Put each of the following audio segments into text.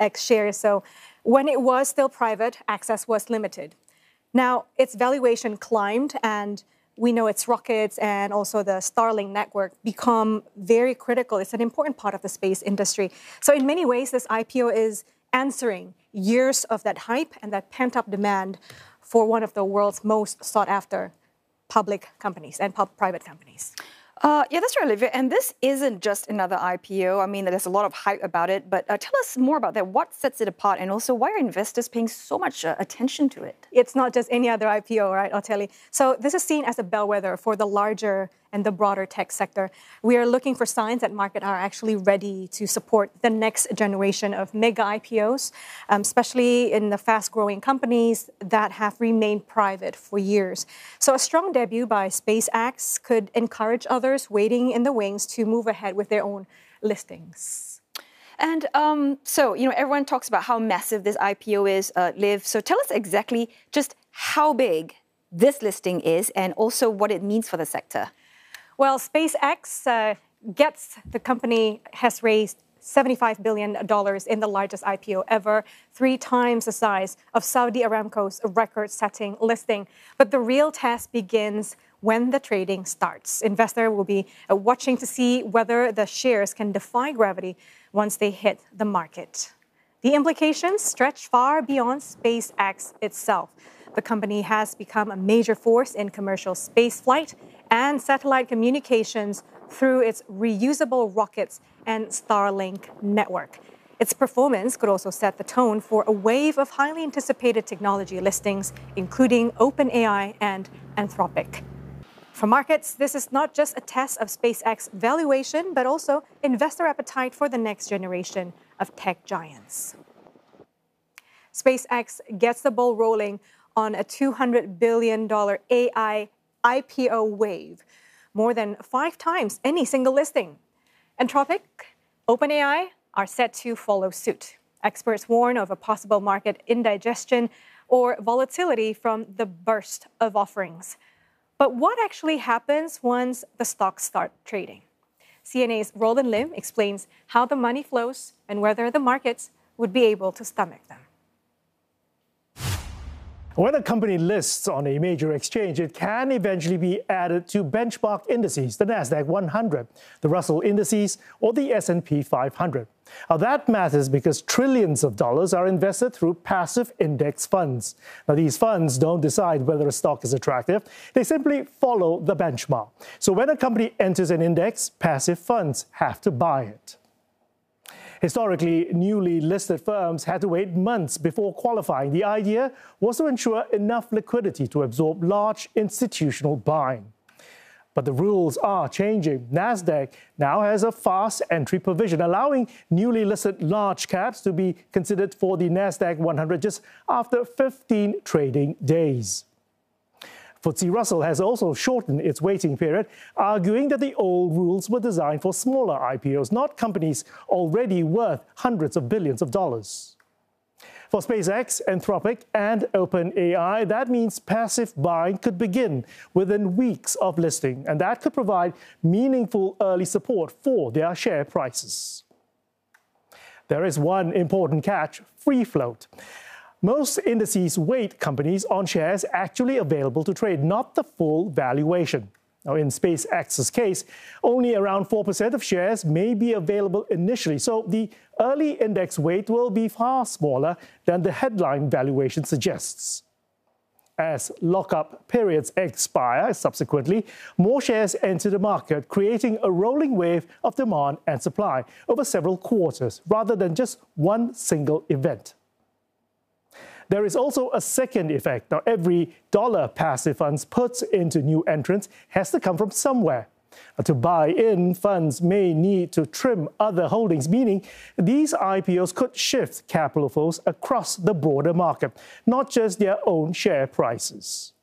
SpaceX shares. So when it was still private, access was limited. Now, its valuation climbed, and we know its rockets and also the Starlink network become very critical. It's an important part of the space industry. So in many ways, this IPO is answering years of that hype and that pent-up demand for one of the world's most sought-after public companies and private companies. Yeah, that's right, Olivia. And this isn't just another IPO. I mean, there's a lot of hype about it. But tell us more about that. What sets it apart? And also, why are investors paying so much attention to it? It's not just any other IPO, right, Oteli? So this is seen as a bellwether for the larger and the broader tech sector. We are looking for signs that markets are actually ready to support the next generation of mega IPOs, especially in the fast-growing companies that have remained private for years. So a strong debut by SpaceX could encourage others waiting in the wings to move ahead with their own listings. And so, everyone talks about how massive this IPO is, Liv. So tell us exactly just how big this listing is and also what it means for the sector. Well, SpaceX the company has raised $75 billion in the largest IPO ever, 3 times the size of Saudi Aramco's record-setting listing. But the real test begins when the trading starts. Investors will be watching to see whether the shares can defy gravity once they hit the market. The implications stretch far beyond SpaceX itself. The company has become a major force in commercial spaceflight and satellite communications through its reusable rockets and Starlink network. Its performance could also set the tone for a wave of highly anticipated technology listings, including OpenAI and Anthropic. For markets, this is not just a test of SpaceX valuation, but also investor appetite for the next generation of tech giants. SpaceX gets the ball rolling on a $200 billion AI IPO wave, more than 5 times any single listing. Anthropic, OpenAI are set to follow suit. Experts warn of a possible market indigestion or volatility from the burst of offerings. But what actually happens once the stocks start trading? CNA's Roland Lim explains how the money flows and whether the markets would be able to stomach them. When a company lists on a major exchange, it can eventually be added to benchmark indices, the Nasdaq 100, the Russell indices, or the S&P 500. Now, that matters because trillions of dollars are invested through passive index funds. Now, these funds don't decide whether a stock is attractive. They simply follow the benchmark. So when a company enters an index, passive funds have to buy it. Historically, newly listed firms had to wait months before qualifying. The idea was to ensure enough liquidity to absorb large institutional buying. But the rules are changing. Nasdaq now has a fast entry provision, allowing newly listed large caps to be considered for the Nasdaq 100 just after 15 trading days. FTSE Russell has also shortened its waiting period, arguing that the old rules were designed for smaller IPOs, not companies already worth hundreds of billions of dollars. For SpaceX, Anthropic, and OpenAI, that means passive buying could begin within weeks of listing, and that could provide meaningful early support for their share prices. There is one important catch: free float. Most indices weight companies on shares actually available to trade, not the full valuation. Now, in SpaceX's case, only around 4% of shares may be available initially, so the early index weight will be far smaller than the headline valuation suggests. As lockup periods expire subsequently, more shares enter the market, creating a rolling wave of demand and supply over several quarters, rather than just one single event. There is also a second effect. Now, every dollar passive funds puts into new entrants has to come from somewhere. To buy in, funds may need to trim other holdings, meaning these IPOs could shift capital flows across the broader market, not just their own share prices.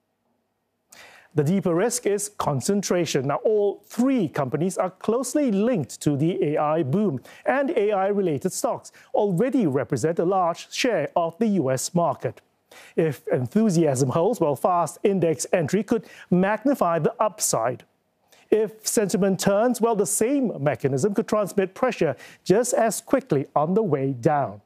The deeper risk is concentration. Now, all 3 companies are closely linked to the AI boom, and AI-related stocks already represent a large share of the US market. If enthusiasm holds, well, fast index entry could magnify the upside. If sentiment turns, well, the same mechanism could transmit pressure just as quickly on the way down.